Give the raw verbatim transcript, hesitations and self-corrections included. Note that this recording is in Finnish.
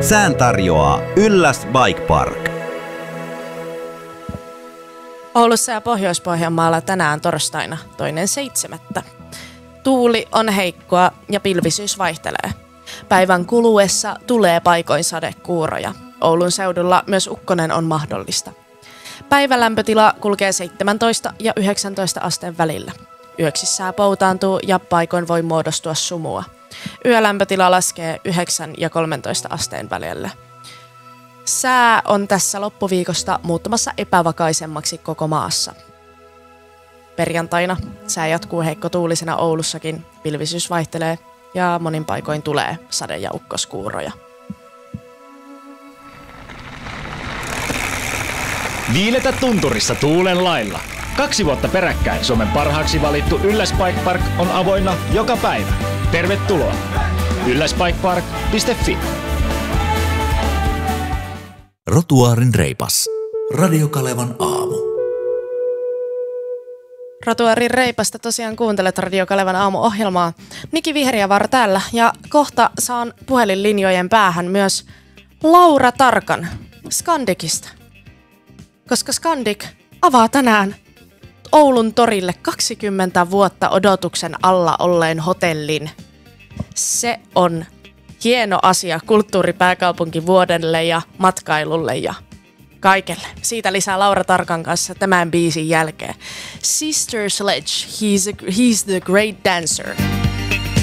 Sään tarjoaa Ylläs Bike Park. Oulussa ja Pohjois-Pohjanmaalla tänään torstaina toinen seitsemättä. Tuuli on heikkoa ja pilvisyys vaihtelee. Päivän kuluessa tulee paikoin sadekuuroja. Oulun seudulla myös ukkonen on mahdollista. Päivälämpötila kulkee seitsemäntoista ja yhdeksäntoista asteen välillä. Yöksi sää poutaantuu ja paikoin voi muodostua sumua. Yölämpötila laskee yhdeksän ja kolmentoista asteen välillä. Sää on tässä loppuviikosta muuttumassa epävakaisemmaksi koko maassa. Perjantaina sää jatkuu heikkotuulisena Oulussakin, pilvisyys vaihtelee ja monin paikoin tulee sade- ja ukkoskuuroja. Viiletä tunturissa tuulen lailla. Kaksi vuotta peräkkäin Suomen parhaaksi valittu Ylläs Bike Park on avoinna joka päivä. Tervetuloa! ylläsbikepark piste fi. Rotuaarin reipas. Radio Kalevan aamu. Rotuaarin reipasta tosiaan kuuntelet Radio Kalevan aamuohjelmaa. Niki Viheriävaara täällä ja kohta saan puhelinlinjojen päähän myös Laura Tarkan Scandicista. Koska Scandic avaa tänään Oulun torille kaksikymmentä vuotta odotuksen alla olleen hotellin. Se on hieno asia kulttuuripääkaupunkivuodelle ja matkailulle ja kaikelle. Siitä lisää Laura Tarkan kanssa tämän biisin jälkeen. Sister Sledge, he's, a, he's the great dancer.